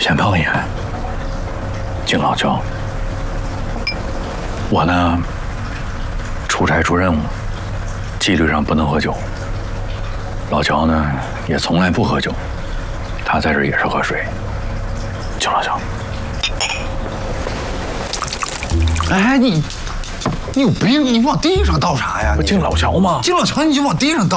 先碰一眼。敬老乔，我呢，出差出任务，纪律上不能喝酒。老乔呢，也从来不喝酒，他在这儿也是喝水。敬老乔。 哎，你有病！你往地上倒啥呀？ 不敬老乔吗？ 敬老乔你就往地上倒。